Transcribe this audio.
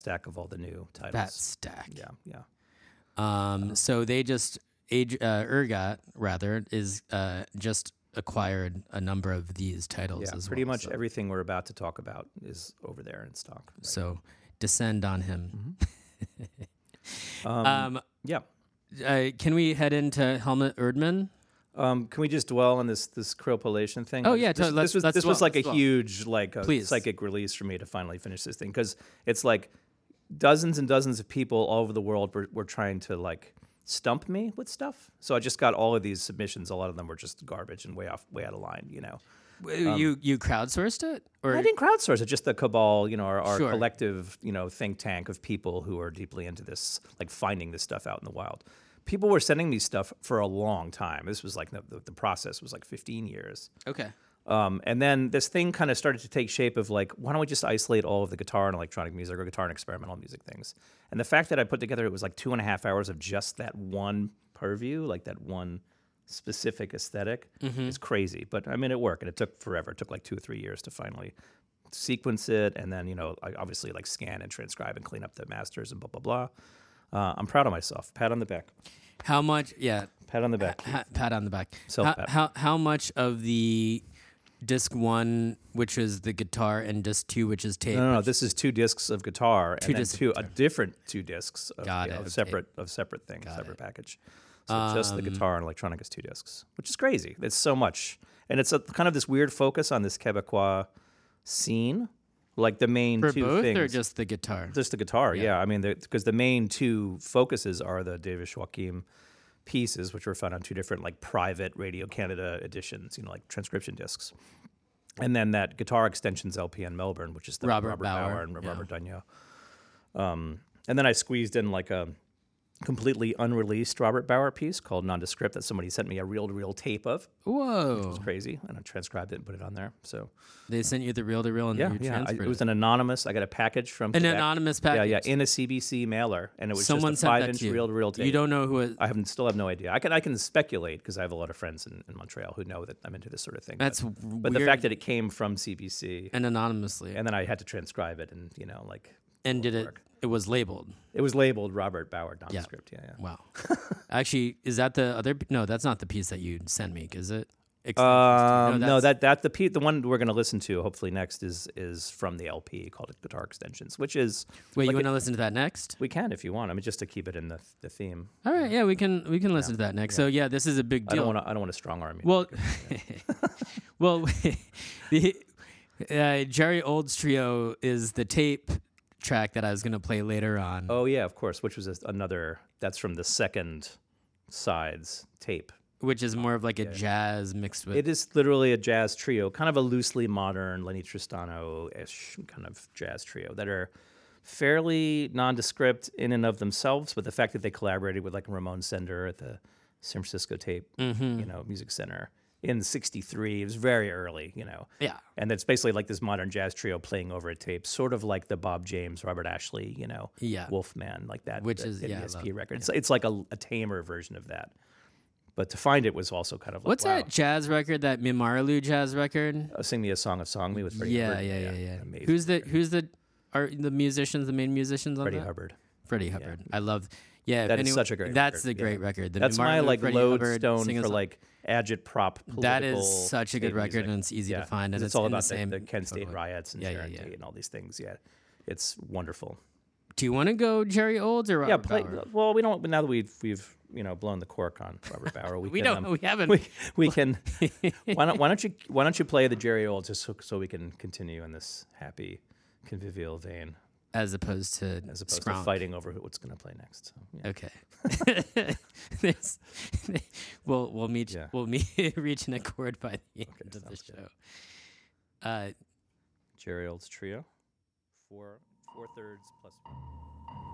stack of all the new titles. Fat stack. Yeah. So they just Urgot rather is just acquired a number of these titles Yeah, as pretty well. much everything we're about to talk about is over there in stock. Right? So descend on him. Yeah. Can we head into Helmut Erdmann? Can we just dwell on this cryopolation thing? Oh, yeah, this let's was dwell, like let's a dwell. huge Please. psychic release for me to finally finish this thing, because it's like dozens and dozens of people all over the world were trying to like stump me with stuff. So I just got all of these submissions. A lot of them were just garbage and way out of line. You crowdsourced it, or I didn't crowdsource it. Just the cabal, our Sure. collective, think tank of people who are deeply into this, like finding this stuff out in the wild. People were sending me stuff for a long time. This was like the process was like 15 years. okay? And then this thing kind of started to take shape of like, why don't we just isolate all of the guitar and electronic music or guitar and experimental music things? And the fact that I put together, it was like 2.5 hours of just that one purview, like that one specific aesthetic, is crazy. But I mean, it worked, and it took forever. It took like 2 or 3 years to finally sequence it, and then I obviously like scan and transcribe and clean up the masters and blah blah blah. I'm proud of myself. Pat on the back. How much? Yeah, Pat on the back. pat on the back. Self-pat. How much of the disc 1, which is the guitar, and disc 2, which is tape? No. This is 2 discs of guitar, and then discs of a different 2 discs of, Got it, of okay. separate things, separate package. So just the guitar and electronic is 2 discs, which is crazy. It's so much, and it's a kind of this weird focus on this Quebecois scene, like the main For 2 both, things. or just the guitar? Just the guitar, yeah. I mean, because the main 2 focuses are the David Joachim pieces, which were found on 2 different like private Radio Canada editions, like transcription discs. And then that Guitar Extensions LP in Melbourne, which is the Robert Bauer, and yeah. Robert Dagneau. And then I squeezed in like a completely unreleased Robert Bauer piece called Nondescript that somebody sent me a reel-to-reel tape of. Whoa! It's crazy, and I transcribed it and put it on there. So They sent you the reel-to-reel, and you transferred it was an anonymous. I got a package from an Quebec. anonymous package. Yeah, in a CBC mailer, and it was Someone just a sent that 5-inch to you. reel-to-reel tape. You don't know who it. Still have no idea. I can speculate because I have a lot of friends in Montreal who know that I'm into this sort of thing. That's but the weird. fact that it came from CBC And anonymously, and then I had to transcribe it, and and did it? work. It was labeled. It was labeled Robert Bauer Nondescript. Yeah. Wow. Actually, is that the other? No, that's not the piece that you sent me. Is it? No, that the one we're going to listen to hopefully next is from the LP called Guitar Extensions, which is Wait, like you want to listen to that next? we can if you want. I mean, just to keep it in the theme. All right, yeah, we can listen to that next. So yeah, this is a big I deal. don't want to strong arm you. Well, well, the Jerry Old's Trio is the tape track that I was going to play later on. Oh yeah, of course. Which was another. That's from the second side's tape. Which is more of like a jazz mixed with. It is literally a jazz trio, kind of a loosely modern Lenny Tristano-ish kind of jazz trio that are fairly nondescript in and of themselves, but the fact that they collaborated with like Ramon Sender at the San Francisco Tape, Music Center in '63, it was very early, Yeah. And it's basically like this modern jazz trio playing over a tape, sort of like the Bob James, Robert Ashley, Yeah. Wolfman, like that, Which that is, yeah, I ESP love- record. It's like a tamer version of that. But to find it was also kind of like, What's wow. that jazz record? That Mimaralu jazz record? Sing Me a Song of Song Me with Freddie Yeah. Hubbard. Amazing. Who's the are the musicians, the main musicians on Freddie that? Hubbard. Freddie Hubbard. I love. Yeah, That is such a great That's record, the great record. The That's my Mimaralu, like Freddie Hubbard lodestone singing for song. like agitprop political. That is such a good state record, music. and it's easy to find, and it's all in about the same the Kent State equivalent. riots and Yeah, Sharon yeah. Tate and all these things. Yeah, it's wonderful. Do you want to go Jerry Olds or Robert Bauer? Well, we don't. Now that we've blown the cork on Robert Bauer, We can, don't. We haven't. we can. Why don't you play the Jerry Olds just so we can continue in this happy, convivial vein as opposed to to fighting over what's going to play next. So, yeah. Okay. We'll meet. Yeah. We'll reach an accord by the end of the show. Jerry Olds Trio, 4/3 plus 1.